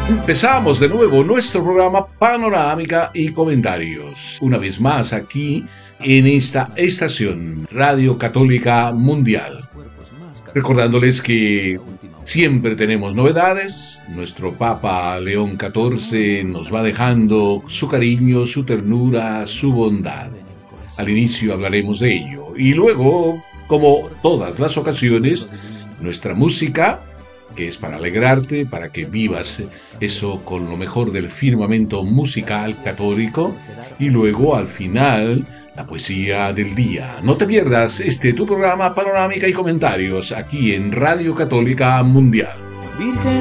Empezamos de nuevo nuestro programa Panorámica y Comentarios. Una vez más aquí en esta estación Radio Católica Mundial. Recordándoles que siempre tenemos novedades. Nuestro Papa León XIV nos va dejando su cariño, su ternura, su bondad. Al inicio hablaremos de ello. Y luego, como todas las ocasiones, nuestra música, que es para alegrarte, para que vivas eso con lo mejor del firmamento musical católico, y luego al final la poesía del día. No te pierdas tu programa Panorámica y Comentarios aquí en Radio Católica Mundial. Virgen